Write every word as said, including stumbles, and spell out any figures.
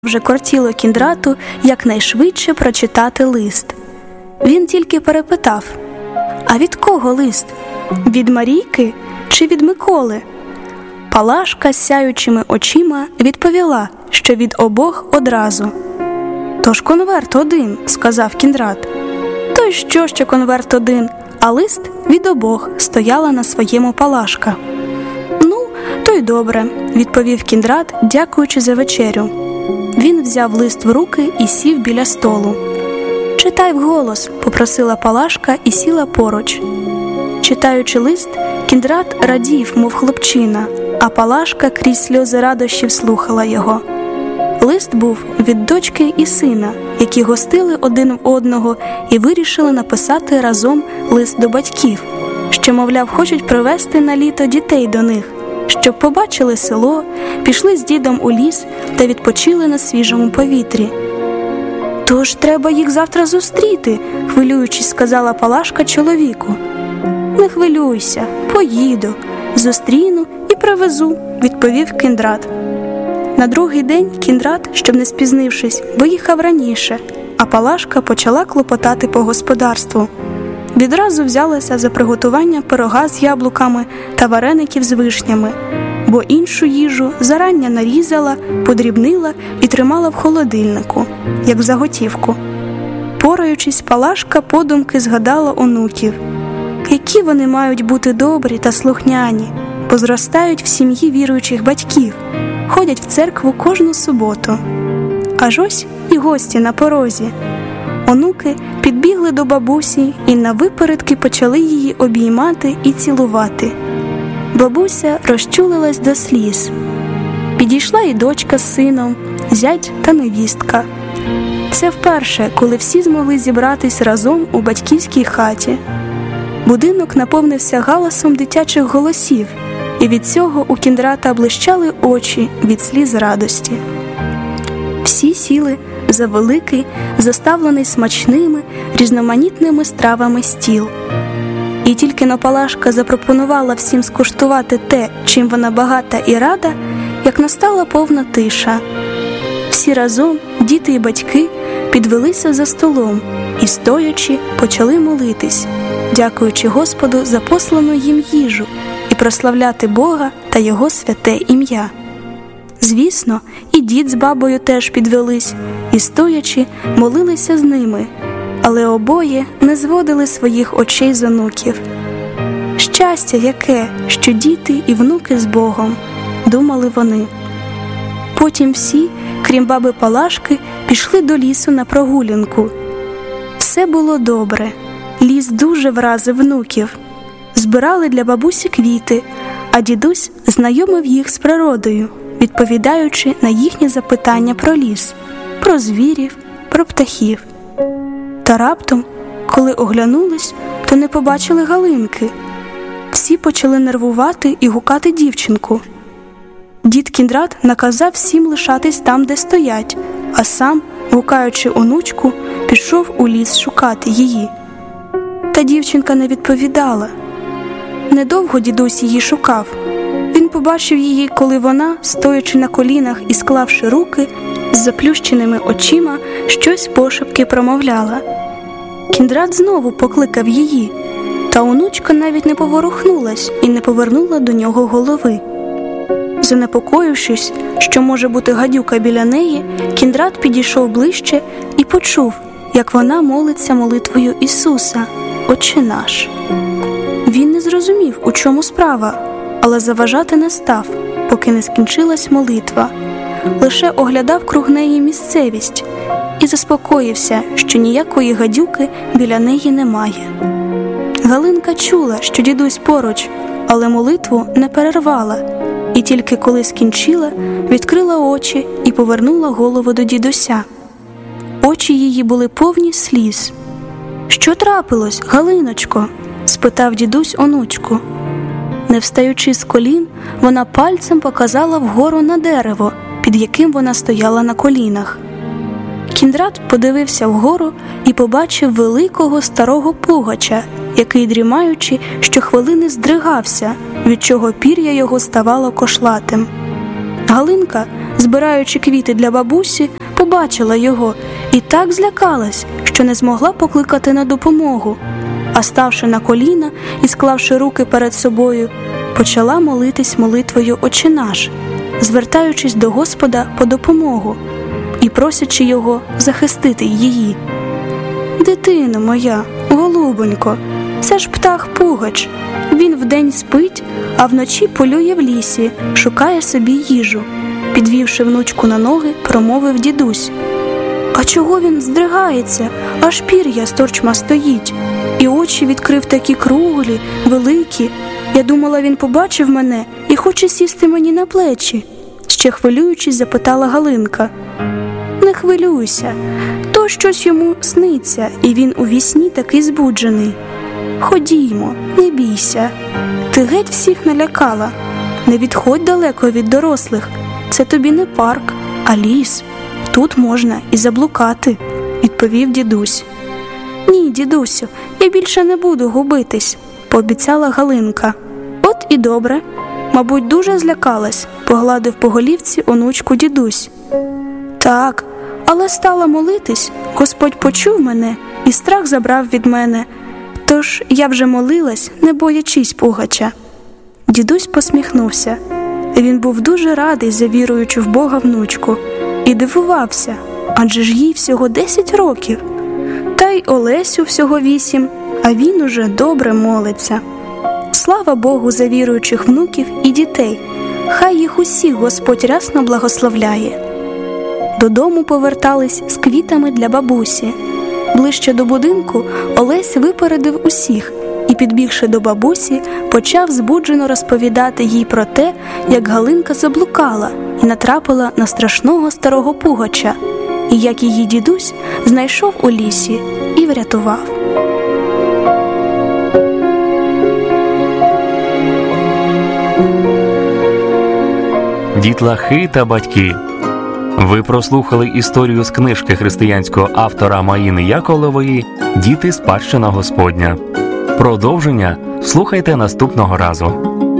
Вже кортіло Кіндрату якнайшвидше прочитати лист. Він тільки перепитав: «А від кого лист? Від Марійки чи від Миколи?» Палашка з сяючими очима відповіла, що від обох одразу. «Тож конверт один», – сказав Кіндрат. «То й що, що конверт один, а лист від обох», – стояла на своєму Палашка. «Ну, то й добре», – відповів Кіндрат, дякуючи за вечерю. Він взяв лист в руки і сів біля столу. «Читай вголос», – попросила Палашка і сіла поруч. Читаючи лист, Кіндрат радів, мов хлопчина, а Палашка крізь сльози радощів слухала його. Лист був від дочки і сина, які гостили один в одного і вирішили написати разом лист до батьків, що, мовляв, хочуть привезти на літо дітей до них, щоб побачили село, пішли з дідом у ліс та відпочили на свіжому повітрі. «Тож треба їх завтра зустріти», – хвилюючись, сказала Палашка чоловіку. «Не хвилюйся, поїду, зустріну і привезу», – відповів Кіндрат. На другий день Кіндрат, щоб не спізнившись, виїхав раніше, а Палашка почала клопотати по господарству. Відразу взялася за приготування пирога з яблуками та вареників з вишнями, бо іншу їжу зарання нарізала, подрібнила і тримала в холодильнику, як в заготівку. Пораючись, Палашка подумки згадала онуків. Які вони мають бути добрі та слухняні, бо зростають в сім'ї віруючих батьків, ходять в церкву кожну суботу. Аж ось і гості на порозі. Онуки підбігли до бабусі і навипередки почали її обіймати і цілувати. Бабуся розчулилась до сліз. Підійшла і дочка з сином, зять та невістка. Це вперше, коли всі змогли зібратись разом у батьківській хаті. Будинок наповнився галасом дитячих голосів, і від цього у Кіндрата блищали очі від сліз радості. Всі сіли за великий, заставлений смачними, різноманітними стравами стіл. І тільки но Палашка запропонувала всім скуштувати те, чим вона багата і рада, як настала повна тиша. Всі разом, діти і батьки, підвелися за столом і, стоячи, почали молитись, дякуючи Господу за послану їм їжу і прославляти Бога та Його святе ім'я. Звісно, і дід з бабою теж підвелись і, стоячи, молилися з ними, але обоє не зводили своїх очей з онуків. «Щастя яке, що діти і внуки з Богом», – думали вони. Потім всі, крім баби Палашки, пішли до лісу на прогулянку. Все було добре. Ліс дуже вразив внуків. Збирали для бабусі квіти, а дідусь знайомив їх з природою, відповідаючи на їхні запитання про ліс, про звірів, про птахів. Та раптом, коли оглянулись, то не побачили Галинки. Всі почали нервувати і гукати дівчинку. Дід Кіндрат наказав всім лишатись там, де стоять, а сам, гукаючи онучку, пішов у ліс шукати її. Та дівчинка не відповідала. Недовго дідусь її шукав. Він побачив її, коли вона, стоячи на колінах і склавши руки, з заплющеними очима, щось пошепки промовляла. Кіндрат знову покликав її, та онучка навіть не поворухнулась і не повернула до нього голови. Занепокоївшись, що може бути гадюка біля неї, Кіндрат підійшов ближче і почув, як вона молиться молитвою Ісуса «Отче наш». Він не зрозумів, у чому справа, але заважати не став, поки не скінчилась молитва. Лише оглядав круг неї місцевість і заспокоївся, що ніякої гадюки біля неї немає. Галинка чула, що дідусь поруч, але молитву не перервала, і тільки коли скінчила, відкрила очі і повернула голову до дідуся. Очі її були повні сліз. «Що трапилось, Галиночко?» – спитав дідусь онучку. Не встаючи з колін, вона пальцем показала вгору на дерево, під яким вона стояла на колінах. Кіндрат подивився вгору і побачив великого старого пугача, який, дрімаючи, щохвилини здригався, від чого пір'я його ставало кошлатим. Галинка збираючи квіти для бабусі, побачила його і так злякалась, що не змогла покликати на допомогу. А ставши на коліна і склавши руки перед собою, почала молитись молитвою «Отче наш», звертаючись до Господа по допомогу і просячи його захистити її. «Дитино моя, голубонько, це ж птах Пугач. Він вдень спить, а вночі полює в лісі, шукає собі їжу», – підвівши внучку на ноги, промовив дідусь. «А чого він здригається? Аж пір'я з торчма стоїть. І очі відкрив такі круглі, великі. Я думала, він побачив мене і хоче сісти мені на плечі», – ще хвилюючись запитала Галинка. «Не хвилюйся, то щось йому сниться, і він у вісні такий збуджений. Ходімо, не бійся. Ти геть всіх налякала. Не відходь далеко від дорослих. Це тобі не парк, а ліс. Тут можна і заблукати», – відповів дідусь. «Ні, дідусю, я більше не буду губитись», – пообіцяла Галинка. «От і добре. Мабуть, дуже злякалась», – погладив по голівці онучку дідусь. «Так, але стала молитись, Господь почув мене і страх забрав від мене. Тож я вже молилась, не боячись Пугача». Дідусь посміхнувся. Він був дуже радий за віруючу в Бога внучку і дивувався, адже ж їй всього десять років. Та й Олесю всього вісім, а він уже добре молиться. Слава Богу за віруючих внуків і дітей. Хай їх усіх Господь рясно благословляє. Додому повертались з квітами для бабусі. Ближче до будинку Олесь випередив усіх і, підбігши до бабусі, почав збуджено розповідати їй про те, як Галинка заблукала і натрапила на страшного старого Пугача, і як її дідусь знайшов у лісі і врятував. Дітлахи та батьки. Ви прослухали історію з книжки християнського автора Маїни Яковлевої «Діти – спадщина Господня». Продовження слухайте наступного разу.